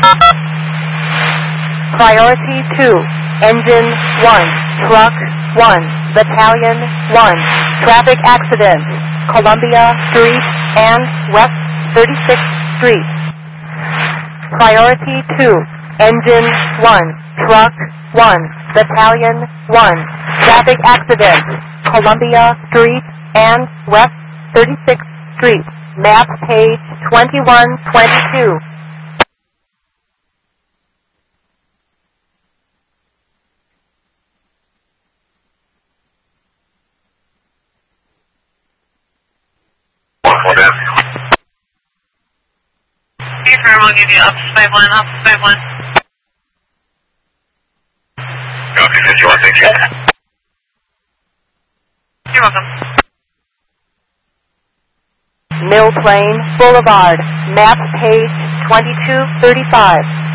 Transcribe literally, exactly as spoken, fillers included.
Priority two, Engine one, Truck one, Battalion one, Traffic Accident, Columbia Street and West thirty-sixth Street. Priority two, Engine one, Truck one, Battalion one, Traffic Accident, Columbia Street and West thirty-sixth Street. Map page twenty-one twenty-two. Confirm, I'll give you up five one, up five one. Okay, fifty-one, thank you. You're welcome. Mill Plain Boulevard, map page twenty-two thirty-five.